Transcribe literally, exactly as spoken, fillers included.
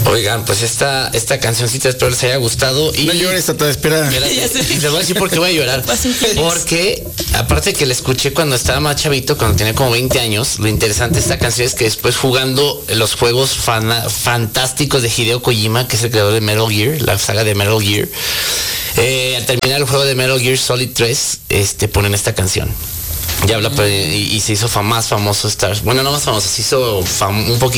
Oigan, pues esta, esta cancioncita espero les haya gustado. Y no llores, Tata, espera. Espérate, y les voy a decir por qué voy a llorar. Porque, aparte que la escuché cuando estaba más chavito, cuando tenía como veinte años, lo interesante de esta canción es que después jugando los juegos fana, fantásticos de Hideo Kojima, que es el creador de Metal Gear, la saga de Metal Gear, eh, al terminar el juego de Metal Gear Solid tres, este, ponen esta canción. Ya habla, mm. y, y se hizo más famoso Star. Bueno, no más famoso, se hizo fam, un poquito